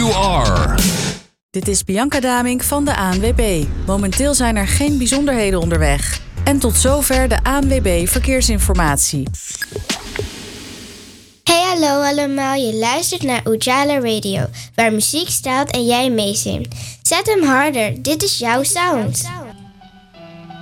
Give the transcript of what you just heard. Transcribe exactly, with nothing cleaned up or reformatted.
you are. Dit is Bianca Damink van de A N W B. Momenteel zijn er geen bijzonderheden onderweg. En tot zover de A N W B Verkeersinformatie. Hey hallo allemaal, je luistert naar Ujala Radio, waar muziek staat en jij meezingt. Zet hem harder, dit is jouw sound.